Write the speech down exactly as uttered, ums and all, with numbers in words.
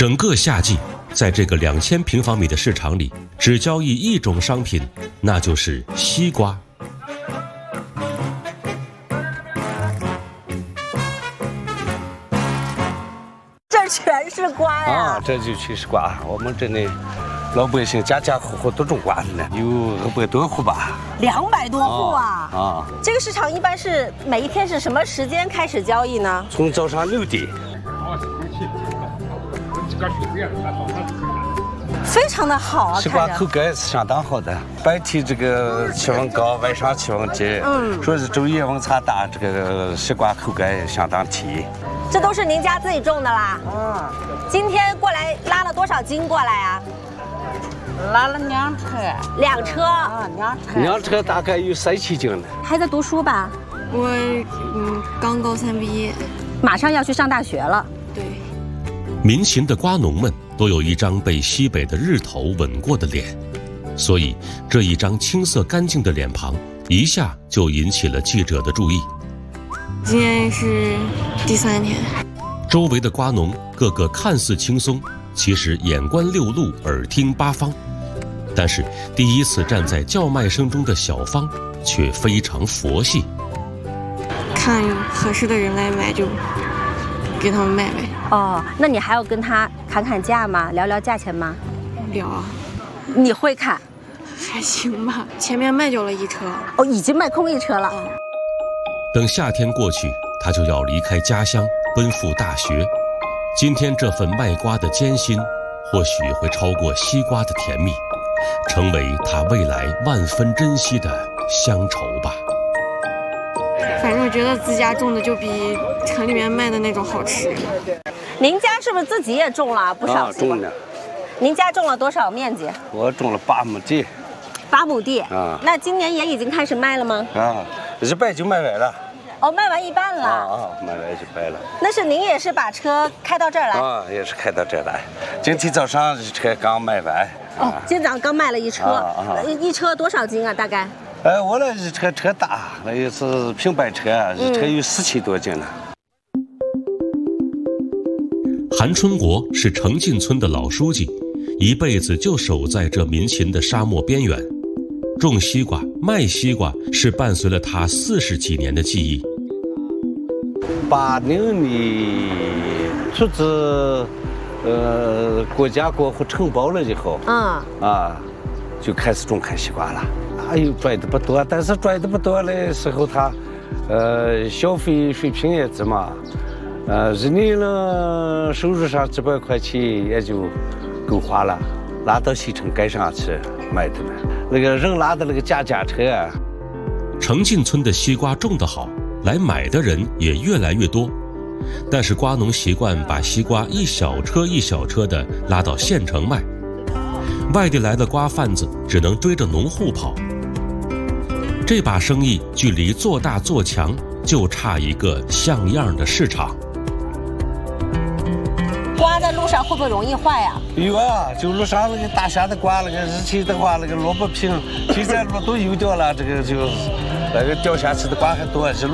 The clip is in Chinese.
整个夏季，在这个两千平方米的市场里，只交易一种商品，那就是西瓜。 这全是瓜呀！ 啊，这就全是瓜。我们这里老百姓家家户户都种瓜的呢，有二百多户吧。 两百多户啊！ 啊， 这个市场一般是每一天是什么时间开始交易呢？ 从早上六点。 非常的好啊！ 西瓜口感是相当好的，白天这个气温高，晚上气温低。嗯，说是昼夜温差大，这个西瓜口感相当甜。 这都是您家自己种的啦？嗯。今天过来拉了多少斤过来啊？ 拉了两车。 两车啊，两车。 两车大概有三千斤呢。 还在读书吧？ 我嗯刚高三毕业， 马上要去上大学了。 对。 民勤的瓜农们都有一张被西北的日头吻过的脸，所以这一张青涩干净的脸庞一下就引起了记者的注意。 今天是第三天， 周围的瓜农个个看似轻松，其实眼观六路，耳听八方。但是第一次站在叫卖声中的小芳却非常佛系， 看有合适的人来买就给他们卖呗。 哦，那你还要跟他砍砍价吗？聊聊价钱吗？ 聊啊。 你会砍？ 还行吧，前面卖掉了一车。 哦，已经卖空一车了。 嗯。 等夏天过去，他就要离开家乡，奔赴大学。今天这份卖瓜的艰辛，或许会超过西瓜的甜蜜，成为他未来万分珍惜的乡愁吧。 反正我觉得自家种的就比城里面卖的那种好吃。 您家是不是自己也种了不少？ 啊，种的。 您家种了多少面积？ 我种了八亩地。 八亩地啊？ 那今年也已经开始卖了吗？ 啊，一半就卖完了。 哦，卖完一半了。 啊啊，卖完一半了。 那是您也是把车开到这儿来？ 啊，也是开到这儿来。今天早上车刚卖完。 哦，今天早上刚卖了一车。 啊啊。 一车多少斤啊？大概？ 哎，我那一车车大，那也是平板车，一车有四千多斤呢。 韩春国是程进村的老书记，一辈子就守在这民勤的沙漠边缘，种西瓜、卖西瓜是伴随了他四十几年的记忆。 八零年出自呃国家过户承包了以后， 嗯啊，就开始种开西瓜了。哎呦，赚的不多，但是赚的不多的时候，他呃消费水平也这么。呃，一年呢，收入上几百块钱也就够花了，拉到西城街上去卖的了。那个人拉的那个架架车啊。 程进村的西瓜种得好，来买的人也越来越多。但是瓜农习惯把西瓜一小车一小车的拉到县城卖，外地来的瓜贩子只能追着农户跑。这把生意距离做大做强就差一个像样的市场。 瓜在路上会不会容易坏呀？ 有啊，就路上那个大虾的瓜，那个日期的话，那个萝卜皮，现在路都油掉了，这个就那个掉下去的瓜还多。